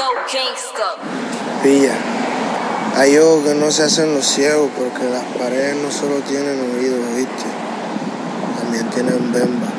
Pilla, hay ojos que no se hacen los ciegos porque las paredes no solo tienen oídos, ¿viste? También tienen bemba.